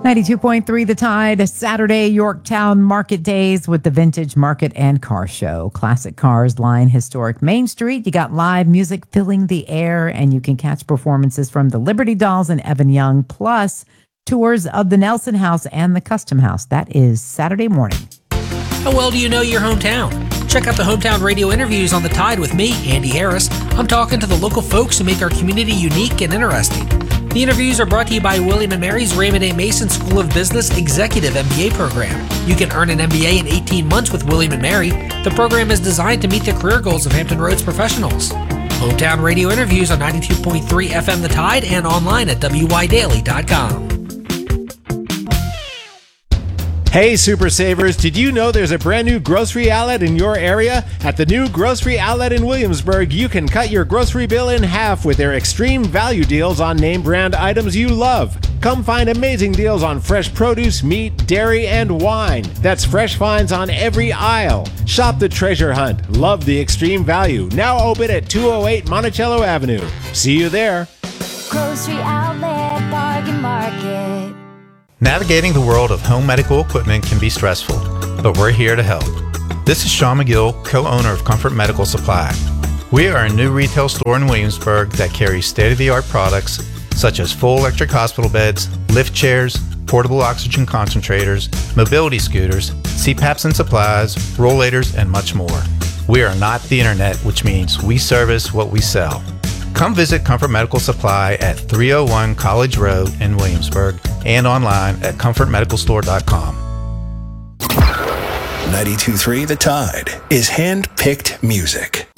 92.3 The Tide, Saturday Yorktown Market Days with the Vintage Market and Car Show. Classic cars line historic Main Street. You got live music filling the air, and you can catch performances from the Liberty Dolls and Evan Young, plus tours of the Nelson House and the Custom House. That is Saturday morning. How well do you know your hometown? Check out the Hometown Radio interviews on The Tide with me, Andy Harris. I'm talking to the local folks who make our community unique and interesting. The interviews are brought to you by William & Mary's Raymond A. Mason School of Business Executive MBA program. You can earn an MBA in 18 months with William & Mary. The program is designed to meet the career goals of Hampton Roads professionals. Hometown Radio interviews on 92.3 FM The Tide and online at wydaily.com. Hey, Super Savers, did you know there's a brand new grocery outlet in your area? At the new grocery outlet in Williamsburg, you can cut your grocery bill in half with their extreme value deals on name brand items you love. Come find amazing deals on fresh produce, meat, dairy, and wine. That's fresh finds on every aisle. Shop the treasure hunt. Love the extreme value. Now open at 208 Monticello Avenue. See you there. Grocery Outlet Bargain Market. Navigating the world of home medical equipment can be stressful, but we're here to help. This is Sean McGill, co-owner of Comfort Medical Supply. We are a new retail store in Williamsburg that carries state-of-the-art products such as full electric hospital beds, lift chairs, portable oxygen concentrators, mobility scooters, CPAPs and supplies, rollators, and much more. We are not the internet, which means we service what we sell. Come visit Comfort Medical Supply at 301 College Road in Williamsburg and online at comfortmedicalstore.com. 92.3 The Tide is hand-picked music.